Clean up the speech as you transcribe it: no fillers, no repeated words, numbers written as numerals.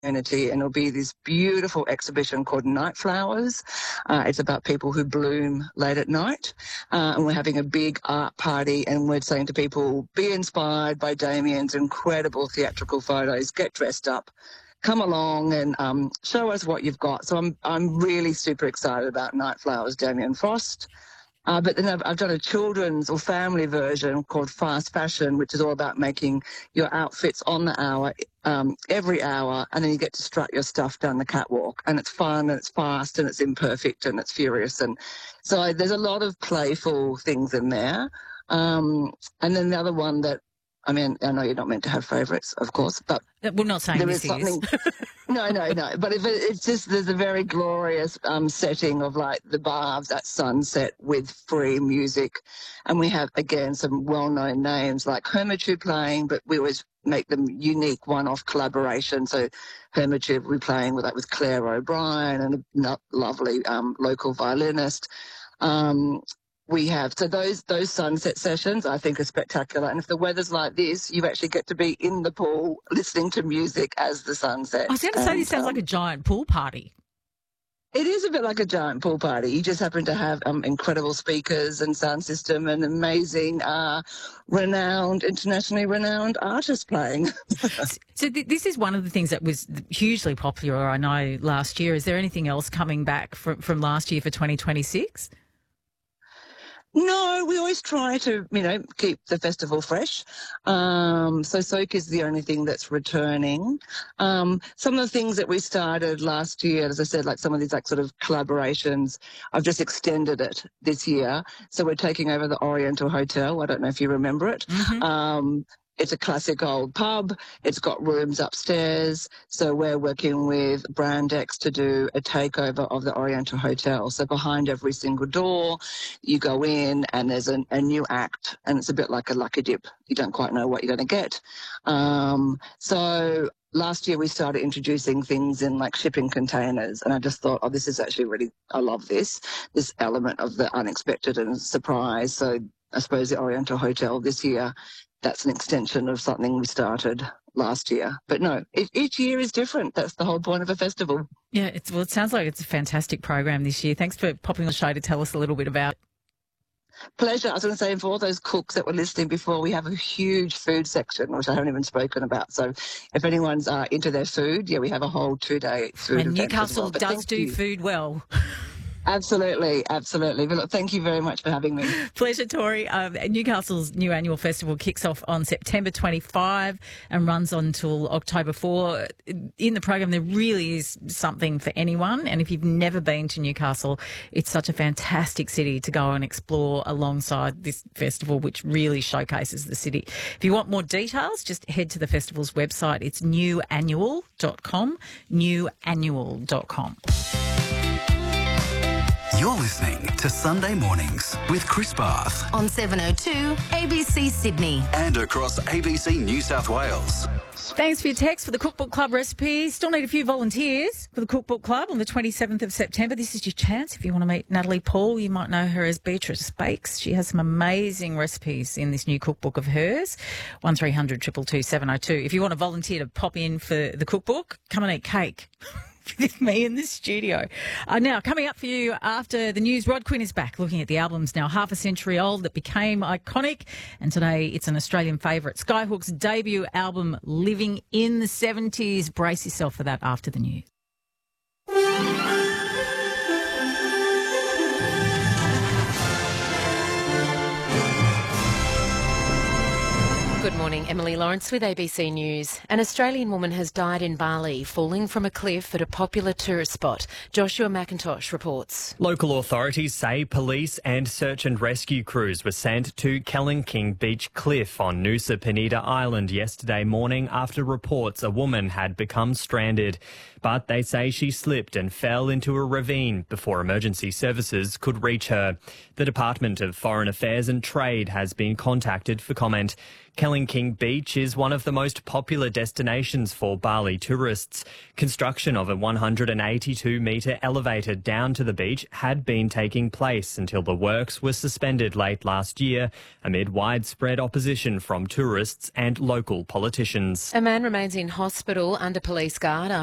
community, and it'll be this beautiful exhibition called Night Flowers. It's about people who bloom late at night, and we're having a big art party, and we're saying to people, be inspired by Damien's incredible theatrical photos, get dressed up, come along and show us what you've got. So I'm really super excited about Night Flowers, Damien Frost. But then I've done a children's or family version called Fast Fashion, which is all about making your outfits on the hour, every hour, and then you get to strut your stuff down the catwalk. And it's fun and it's fast and it's imperfect and it's furious. And so there's a lot of playful things in there. And then the other one that, I mean, I know you're not meant to have favourites, of course, but we're not saying there this is something. No. But if it's just, there's a very glorious setting of like the Baths at sunset with free music, and we have again some well-known names like Hermitube playing, but we always make them unique one-off collaboration. So Hermitube will be playing with Claire O'Brien and a lovely local violinist. We have, so those sunset sessions I think are spectacular. And if the weather's like this, you actually get to be in the pool listening to music as the sun sets. I was going to say, this sounds like a giant pool party. It is a bit like a giant pool party. You just happen to have incredible speakers and sound system and amazing, internationally renowned artists playing. So this is one of the things that was hugely popular, I know, last year. Is there anything else coming back from last year for 2026? No, we always try to, keep the festival fresh. So Soak is the only thing that's returning. Some of the things that we started last year, as I said, like some of these sort of collaborations, I've just extended it this year. So we're taking over the Oriental Hotel. I don't know if you remember it. Mm-hmm. It's a classic old pub. It's got rooms upstairs. So we're working with Brandex to do a takeover of the Oriental Hotel. So behind every single door, you go in and there's a new act, and it's a bit like a lucky dip. You don't quite know what you're going to get. So last year we started introducing things in like shipping containers, and I just thought, this is actually really, I love this element of the unexpected and surprise. So I suppose the Oriental Hotel this year, that's an extension of something we started last year. But no, each year is different. That's the whole point of a festival. Yeah, it sounds like it's a fantastic program this year. Thanks for popping on the show to tell us a little bit about it. Pleasure. I was going to say, for all those cooks that were listening before, we have a huge food section, which I haven't even spoken about. So if anyone's into their food, we have a whole 2-day food event. And Newcastle does do food well. Absolutely. But look, thank you very much for having me. Pleasure, Tori. Newcastle's new annual festival kicks off on September 25 and runs on until October 4. In the program, there really is something for anyone. And if you've never been to Newcastle, it's such a fantastic city to go and explore alongside this festival, which really showcases the city. If you want more details, just head to the festival's website. It's newannual.com, newannual.com. You're listening to Sunday Mornings with Chris Bath on 702 ABC Sydney and across ABC New South Wales. Thanks for your text for the Cookbook Club recipe. Still need a few volunteers for the Cookbook Club on the 27th of September. This is your chance. If you want to meet Natalie Paul, you might know her as Beatrice Bakes. She has some amazing recipes in this new cookbook of hers. 1300 222 702. If you want to volunteer to pop in for the cookbook, come and eat cake with me in the studio. Now, coming up for you after the news, Rod Quinn is back looking at the albums now half a century old that became iconic, and today it's an Australian favourite. Skyhook's debut album, Living in the 70s. Brace yourself for that after the news. Good morning, Emily Lawrence with ABC News. An Australian woman has died in Bali, falling from a cliff at a popular tourist spot. Joshua McIntosh reports. Local authorities say police and search and rescue crews were sent to Kellenking Beach Cliff on Nusa Penida Island yesterday morning after reports a woman had become stranded. But they say she slipped and fell into a ravine before emergency services could reach her. The Department of Foreign Affairs and Trade has been contacted for comment. Kellenking Beach is one of the most popular destinations for Bali tourists. Construction of a 182-metre elevator down to the beach had been taking place until the works were suspended late last year amid widespread opposition from tourists and local politicians. A man remains in hospital under police guard